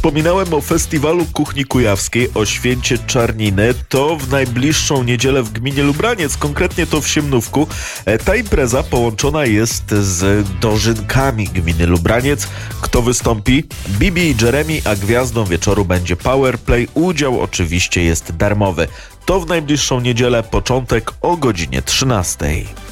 Wspominałem o festiwalu kuchni kujawskiej, o święcie Czarniny. To w najbliższą niedzielę w gminie Lubraniec, konkretnie to w Siemnówku. Ta impreza połączona jest z dożynkami gminy Lubraniec. Kto wystąpi? Bibi i Jeremy, a gwiazdą wieczoru będzie Powerplay. Udział oczywiście jest darmowy. To w najbliższą niedzielę, początek o godzinie 13.